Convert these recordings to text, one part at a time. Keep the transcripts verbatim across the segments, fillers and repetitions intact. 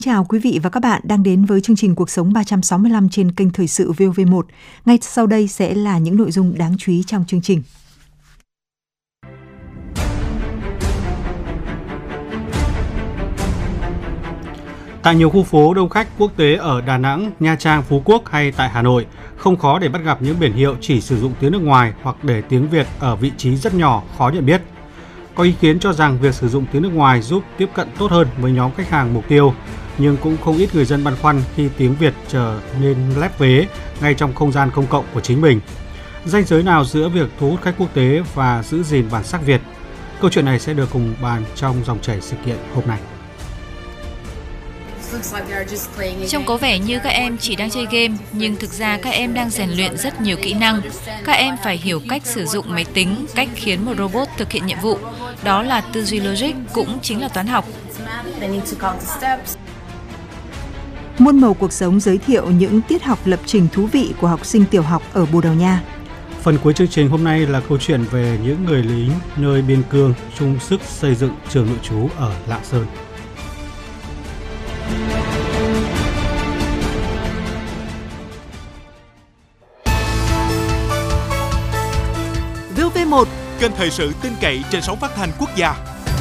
Chào quý vị và các bạn đang đến với chương trình Cuộc sống ba trăm sáu mươi lăm trên kênh Thời sự vê o vê một. Ngay sau đây sẽ là những nội dung đáng chú ý trong chương trình. Tại nhiều khu phố đông khách quốc tế ở Đà Nẵng, Nha Trang, Phú Quốc hay tại Hà Nội, không khó để bắt gặp những biển hiệu chỉ sử dụng tiếng nước ngoài hoặc để tiếng Việt ở vị trí rất nhỏ, khó nhận biết. Có ý kiến cho rằng việc sử dụng tiếng nước ngoài giúp tiếp cận tốt hơn với nhóm khách hàng mục tiêu, nhưng cũng không ít người dân băn khoăn khi tiếng Việt trở nên lép vế ngay trong không gian công cộng của chính mình. Ranh giới nào giữa việc thu hút khách quốc tế và giữ gìn bản sắc Việt? Câu chuyện này sẽ được cùng bàn trong dòng chảy sự kiện hôm nay. Trông có vẻ như các em chỉ đang chơi game, nhưng thực ra các em đang rèn luyện rất nhiều kỹ năng. Các em phải hiểu cách sử dụng máy tính, cách khiến một robot thực hiện nhiệm vụ. Đó là tư duy logic, cũng chính là toán học. Muôn màu cuộc sống giới thiệu những tiết học lập trình thú vị của học sinh tiểu học ở Bồ Đào Nha. Phần cuối chương trình hôm nay là câu chuyện về những người lính nơi biên cương chung sức xây dựng trường nội trú ở Lạng Sơn. vê o vê một, kênh thời sự tin cậy trên sóng phát thanh quốc gia.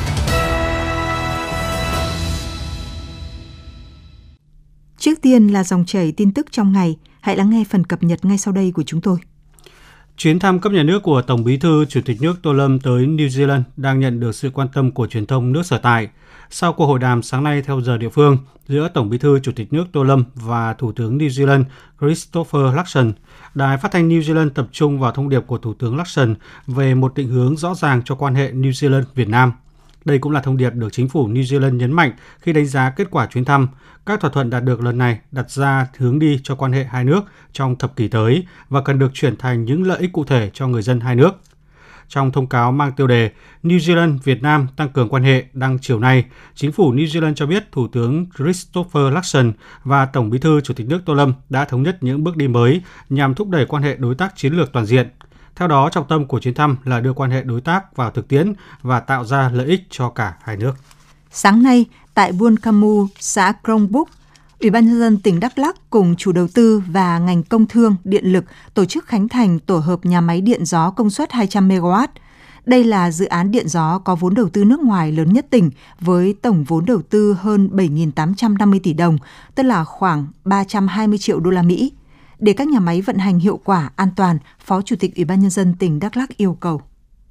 Trước tiên là dòng chảy tin tức trong ngày. Hãy lắng nghe phần cập nhật ngay sau đây của chúng tôi. Chuyến thăm cấp nhà nước của Tổng Bí thư Chủ tịch nước Tô Lâm tới New Zealand đang nhận được sự quan tâm của truyền thông nước sở tại. Sau cuộc hội đàm sáng nay theo giờ địa phương giữa Tổng Bí thư Chủ tịch nước Tô Lâm và Thủ tướng New Zealand Christopher Luxon, Đài Phát thanh New Zealand tập trung vào thông điệp của Thủ tướng Luxon về một định hướng rõ ràng cho quan hệ New Zealand-Việt Nam. Đây cũng là thông điệp được chính phủ New Zealand nhấn mạnh khi đánh giá kết quả chuyến thăm. Các thỏa thuận đạt được lần này đặt ra hướng đi cho quan hệ hai nước trong thập kỷ tới và cần được chuyển thành những lợi ích cụ thể cho người dân hai nước. Trong thông cáo mang tiêu đề New Zealand-Việt Nam tăng cường quan hệ đăng chiều nay, chính phủ New Zealand cho biết Thủ tướng Christopher Luxon và Tổng Bí thư Chủ tịch nước Tô Lâm đã thống nhất những bước đi mới nhằm thúc đẩy quan hệ đối tác chiến lược toàn diện. Theo đó, trọng tâm của chuyến thăm là đưa quan hệ đối tác vào thực tiễn và tạo ra lợi ích cho cả hai nước. Sáng nay, tại Buôn Camu, xã Krông Búc, Ủy ban nhân dân tỉnh Đắk Lắk cùng chủ đầu tư và ngành công thương, điện lực tổ chức khánh thành tổ hợp nhà máy điện gió công suất hai trăm mê ga oát. Đây là dự án điện gió có vốn đầu tư nước ngoài lớn nhất tỉnh với tổng vốn đầu tư hơn bảy nghìn tám trăm năm mươi tỷ đồng, tức là khoảng ba trăm hai mươi triệu đô la Mỹ. Để các nhà máy vận hành hiệu quả, an toàn, Phó Chủ tịch Ủy ban nhân dân tỉnh Đắk Lắk yêu cầu.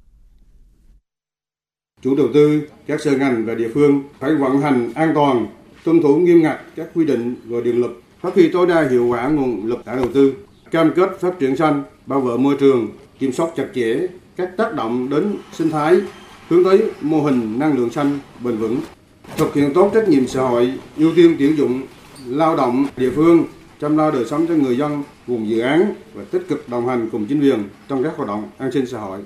Chủ đầu tư, các sở ngành và địa phương phải vận hành an toàn, tuân thủ nghiêm ngặt các quy định về điện lực, phát huy tối đa hiệu quả nguồn lực đã đầu tư, cam kết phát triển xanh, bảo vệ môi trường, kiểm soát chặt chẽ các tác động đến sinh thái, hướng tới mô hình năng lượng xanh bền vững, thực hiện tốt trách nhiệm xã hội, ưu tiên tuyển dụng lao động địa phương, chăm lo đời sống cho người dân vùng dự án và tích cực đồng hành cùng chính quyền trong các hoạt động an sinh xã hội.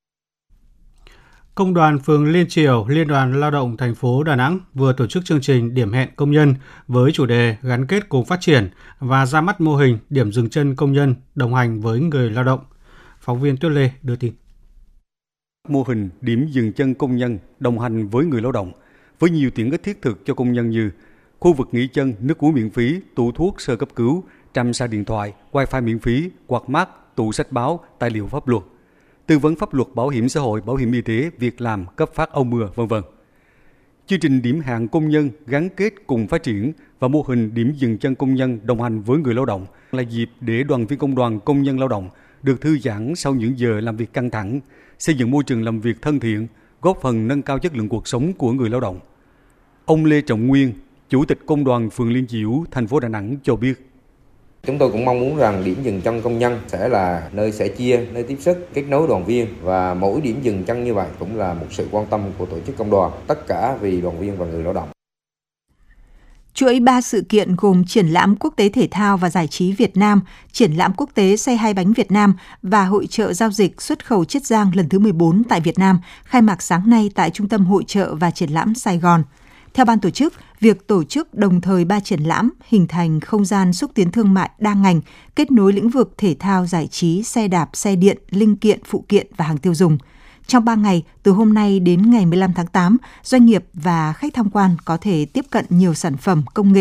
Công đoàn phường Liên Triểu, Liên đoàn Lao động thành phố Đà Nẵng vừa tổ chức chương trình điểm hẹn công nhân với chủ đề gắn kết cùng phát triển và ra mắt mô hình điểm dừng chân công nhân đồng hành với người lao động. Phóng viên Tuyết Lê đưa tin. Mô hình điểm dừng chân công nhân đồng hành với người lao động với nhiều tiện ích thiết thực cho công nhân như khu vực nghỉ chân, nước uống miễn phí, tủ thuốc sơ cấp cứu, trăm sạc điện thoại, wifi miễn phí, quạt mát, tủ sách báo, tài liệu pháp luật, tư vấn pháp luật, bảo hiểm xã hội, bảo hiểm y tế, việc làm, cấp phát áo mưa, vân vân. Chương trình điểm hẹn công nhân gắn kết cùng phát triển và mô hình điểm dừng chân công nhân đồng hành với người lao động là dịp để đoàn viên công đoàn, công nhân lao động được thư giãn sau những giờ làm việc căng thẳng, xây dựng môi trường làm việc thân thiện, góp phần nâng cao chất lượng cuộc sống của người lao động. Ông Lê Trọng Nguyên, Chủ tịch Công đoàn phường Liên Chiểu, thành phố Đà Nẵng cho biết. Chúng tôi cũng mong muốn rằng điểm dừng chân công nhân sẽ là nơi sẻ chia, nơi tiếp sức, kết nối đoàn viên và mỗi điểm dừng chân như vậy cũng là một sự quan tâm của tổ chức công đoàn, tất cả vì đoàn viên và người lao động. Chuỗi ba sự kiện gồm triển lãm quốc tế thể thao và giải trí Việt Nam, triển lãm quốc tế xe hai bánh Việt Nam và hội chợ giao dịch xuất khẩu Chiết Giang lần thứ mười bốn tại Việt Nam khai mạc sáng nay tại Trung tâm Hội chợ và Triển lãm Sài Gòn. Theo ban tổ chức, việc tổ chức đồng thời ba triển lãm hình thành không gian xúc tiến thương mại đa ngành, kết nối lĩnh vực thể thao, giải trí, xe đạp, xe điện, linh kiện, phụ kiện và hàng tiêu dùng. Trong ba ngày, từ hôm nay đến ngày mười lăm tháng tám, doanh nghiệp và khách tham quan có thể tiếp cận nhiều sản phẩm công nghệ